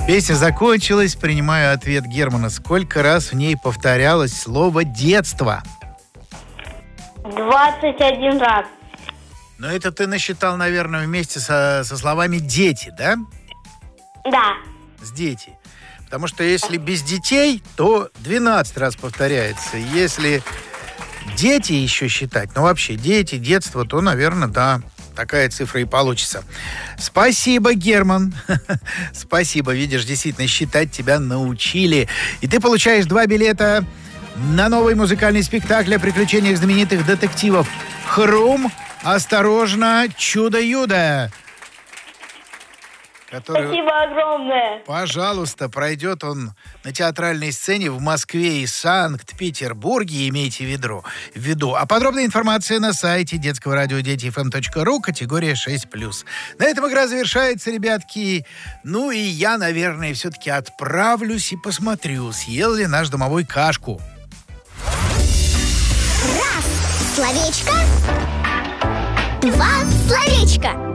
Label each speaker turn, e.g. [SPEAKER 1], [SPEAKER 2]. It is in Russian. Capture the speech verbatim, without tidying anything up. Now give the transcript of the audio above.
[SPEAKER 1] Песня закончилась. Принимаю ответ Германа. Сколько раз в ней повторялось слово «детство»?
[SPEAKER 2] двадцать один раз.
[SPEAKER 1] Но это ты насчитал, наверное, вместе со, со словами «дети», да?
[SPEAKER 2] Да.
[SPEAKER 1] С «дети». Потому что если без детей, то двенадцать раз повторяется. Если дети еще считать, ну вообще дети, детство, то, наверное, да, такая цифра и получится. Спасибо, Герман. Спасибо. Видишь, действительно, считать тебя научили. И ты получаешь два билета на новый музыкальный спектакль о приключениях знаменитых детективов «Хрум. Осторожно, чудо-юдо». Который,
[SPEAKER 2] Спасибо огромное.
[SPEAKER 1] пожалуйста, пройдет он на театральной сцене в Москве и Санкт-Петербурге, имейте в виду. в виду. А подробная информация на сайте детского радио дети эф эм точка ру, категория шесть плюс. На этом игра завершается, ребятки. Ну и я, наверное, все-таки отправлюсь и посмотрю, съел ли наш домовой кашку.
[SPEAKER 3] Раз словечко, два словечко.